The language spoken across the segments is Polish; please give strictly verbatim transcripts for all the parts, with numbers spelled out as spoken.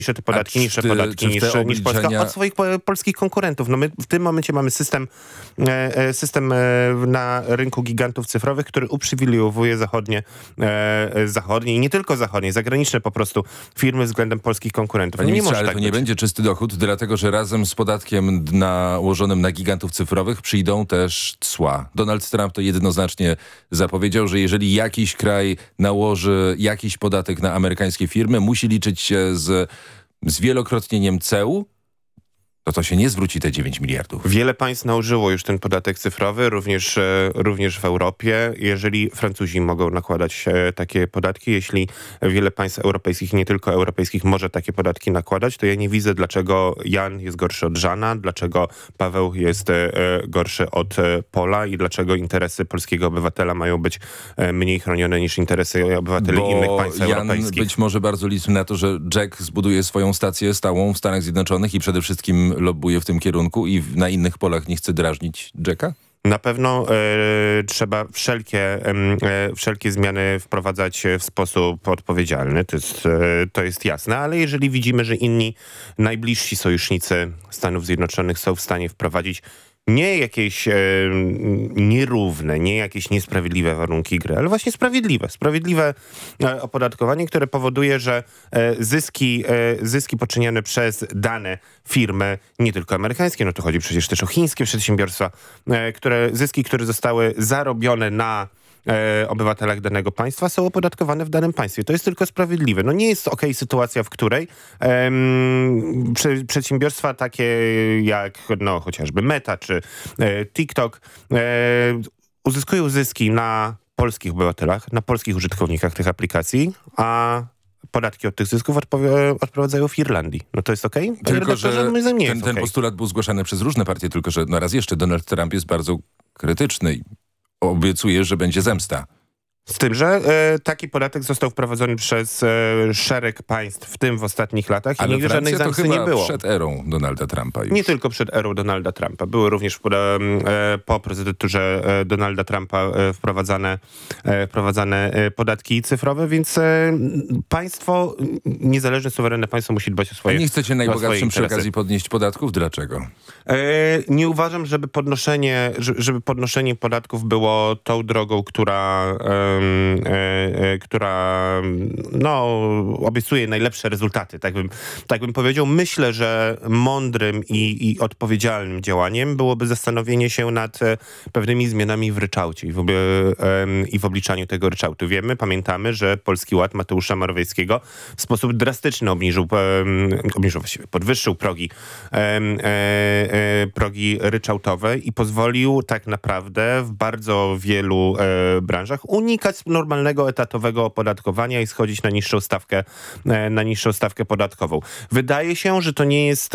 niższe te podatki, A niższe ty, podatki niż, obliczenia... niż Polska od swoich po, polskich konkurentów. No my w tym momencie mamy system, e, system e, na rynku gigantów cyfrowych, który uprzywilejowuje zachodnie, e, zachodnie i nie tylko zachodnie, zagraniczne po prostu firmy względem polskich konkurentów. Panie no nie ministrze, może ale tak to nie być. będzie czysty dochód, dlatego że razem z podatkiem nałożonym na gigantów cyfrowych przyjdą też cła. Donald Trump to jednoznacznie zapowiedział, że jeżeli jakiś kraj nałoży jakiś podatek na amerykańskie firmy, musi liczyć się z, z wielokrotnieniem ceł, to to się nie zwróci te dziewięć miliardów. Wiele państw nałożyło już ten podatek cyfrowy, również, e, również w Europie. Jeżeli Francuzi mogą nakładać e, takie podatki, jeśli wiele państw europejskich, nie tylko europejskich, może takie podatki nakładać, to ja nie widzę, dlaczego Jan jest gorszy od Żana, dlaczego Paweł jest e, gorszy od e, Pola i dlaczego interesy polskiego obywatela mają być e, mniej chronione niż interesy obywateli Bo innych państw Jan europejskich. być może bardzo liczy na to, że Jack zbuduje swoją stację stałą w Stanach Zjednoczonych i przede wszystkim lobbuje w tym kierunku i na innych polach nie chce drażnić Jacka? Na pewno e, trzeba wszelkie, e, wszelkie zmiany wprowadzać w sposób odpowiedzialny, to jest, e, to jest jasne, ale jeżeli widzimy, że inni najbliżsi sojusznicy Stanów Zjednoczonych są w stanie wprowadzić nie jakieś e, nierówne, nie jakieś niesprawiedliwe warunki gry, ale właśnie sprawiedliwe. Sprawiedliwe e, opodatkowanie, które powoduje, że e, zyski, e, zyski poczynione przez dane firmy, nie tylko amerykańskie, no tu chodzi przecież też o chińskie przedsiębiorstwa, e, które, zyski, które zostały zarobione na E, obywatelach danego państwa są opodatkowane w danym państwie. To jest tylko sprawiedliwe. No nie jest okej okay sytuacja, w której em, prze, przedsiębiorstwa takie jak no chociażby Meta czy e, TikTok e, uzyskują zyski na polskich obywatelach, na polskich użytkownikach tych aplikacji, a podatki od tych zysków odpowi- odprowadzają w Irlandii. No to jest okej? Okay? Tylko, że ten, ten okay. postulat był zgłaszany przez różne partie, tylko że no raz jeszcze Donald Trump jest bardzo krytyczny i obiecuje, że będzie zemsta. Z tym, że e, taki podatek został wprowadzony przez e, szereg państw, w tym w ostatnich latach i ale nigdy żadnej Francja to zemsty chyba nie było. przed erą Donalda Trumpa już. Nie tylko przed erą Donalda Trumpa. Były również e, po prezydenturze e, Donalda Trumpa e, wprowadzane, e, wprowadzane e, podatki cyfrowe, więc e, państwo, niezależne, suwerenne państwo musi dbać o swoje A nie chcecie najbogatszym przy interesy. okazji podnieść podatków? Dlaczego? E, nie uważam, żeby podnoszenie, żeby podnoszenie podatków było tą drogą, która e, E, e, która no, obiecuje najlepsze rezultaty, tak bym, tak bym powiedział. Myślę, że mądrym i, i odpowiedzialnym działaniem byłoby zastanowienie się nad e, pewnymi zmianami w ryczałcie i w, e, i w obliczaniu tego ryczałtu. Wiemy, pamiętamy, że Polski Ład Mateusza Morawieckiego w sposób drastyczny obniżył, e, obniżył właściwie, podwyższył progi, e, e, progi ryczałtowe i pozwolił tak naprawdę w bardzo wielu e, branżach unikać normalnego etatowego opodatkowania i schodzić na niższą stawkę, na niższą stawkę podatkową. Wydaje się, że to nie jest,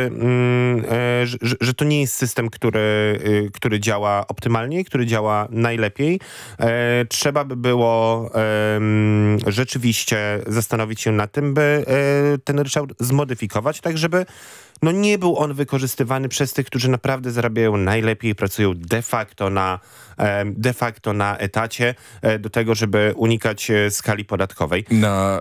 że, że to nie jest system, który, który działa optymalnie, który działa najlepiej. Trzeba by było rzeczywiście zastanowić się nad tym, by ten ryczałt zmodyfikować, tak żeby no nie był on wykorzystywany przez tych, którzy naprawdę zarabiają najlepiej, pracują de facto na, de facto na etacie do tego, żeby unikać skali podatkowej. Na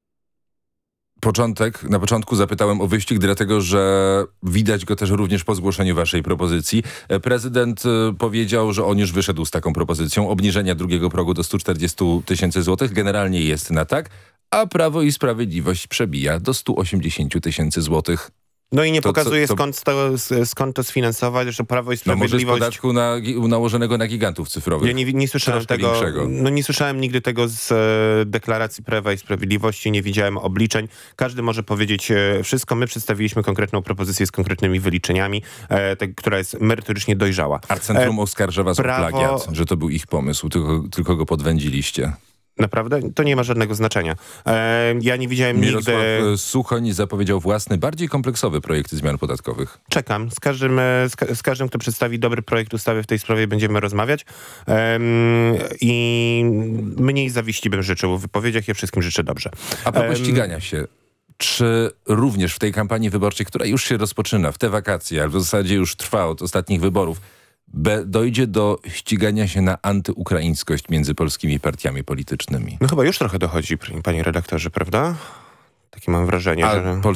początek, na początku zapytałem o wyścig, dlatego że widać go też również po zgłoszeniu waszej propozycji. Prezydent powiedział, że on już wyszedł z taką propozycją obniżenia drugiego progu do stu czterdziestu tysięcy złotych. Generalnie jest na tak, a Prawo i Sprawiedliwość przebija do stu osiemdziesięciu tysięcy złotych. No i nie to, pokazuje to, to... Skąd, to, skąd to sfinansować, że Prawo i Sprawiedliwość... No może z podatku na, nałożonego na gigantów cyfrowych. Ja nie, nie słyszałem tego, większego. no nie słyszałem nigdy tego z e, deklaracji Prawa i Sprawiedliwości, nie widziałem obliczeń. Każdy może powiedzieć e, wszystko. My przedstawiliśmy konkretną propozycję z konkretnymi wyliczeniami, e, te, która jest merytorycznie dojrzała. Arcentrum e, oskarża was prawo... o plagiat, że to był ich pomysł, tylko, tylko go podwędziliście. Naprawdę? To nie ma żadnego znaczenia. E, ja nie widziałem Mirosław nigdy... Suchoń zapowiedział własny, bardziej kompleksowy projekt zmian podatkowych. Czekam. Z każdym, z, ka z każdym, kto przedstawi dobry projekt ustawy w tej sprawie, będziemy rozmawiać. Um, I mniej zawiści bym życzył w wypowiedziach. Ja wszystkim życzę dobrze. A propos um, ścigania się. Czy również w tej kampanii wyborczej, która już się rozpoczyna, w te wakacje, albo w zasadzie już trwa od ostatnich wyborów, Be, dojdzie do ścigania się na antyukraińskość między polskimi partiami politycznymi? No chyba już trochę dochodzi, panie redaktorze, prawda? Takie mam wrażenie, A że...